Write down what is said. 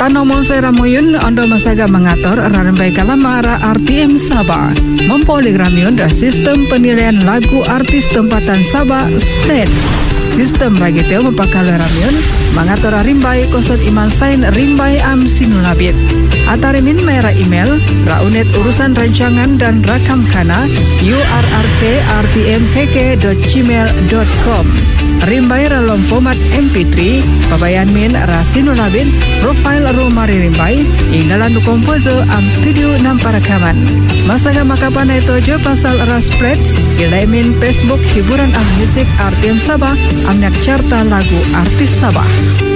Tanomon saya Ramoyun Ando Masaga mengatur Rarambai Kalamara RTM Sabah Mempolik Ramyun da sistem penilaian lagu artis tempatan Sabah Splits. Sistem ragiteo mempakala Ramyun mengatur Rimbai kosot iman sain Rimbai am sinulabit. Atarimin merah email raunet urusan rancangan dan rakam kana urk@rtmkk.gmail.com. Rimbai dalam format MP3 pabayan min rasinulabit profile Romari Rimbai inggalan komposer am studio namparakaman. Masaga makapan itu jo pasal Rasplets ilaimin Facebook hiburan musik RTM Sabah amnyak carta lagu artis Sabah.